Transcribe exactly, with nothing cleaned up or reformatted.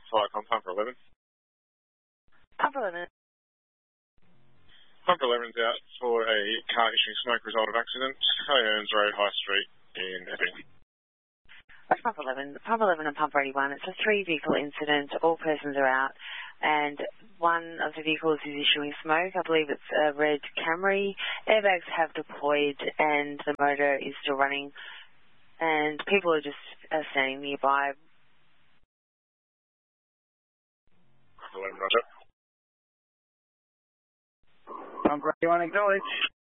Firecom, Pumper eleven. Pumper eleven. Pumper eleven's out for a car issuing smoke result of accident. Owens Road, High Street in Epping. That's Pumper eleven. Pumper eleven and Pumper eighty-one. It's a three-vehicle incident. All persons are out. And one of the vehicles is issuing smoke. I believe it's a red Camry. Airbags have deployed and the motor is still running. And people are just uh, standing nearby. Pumper eleven, roger. Pumper eighty-one, acknowledge.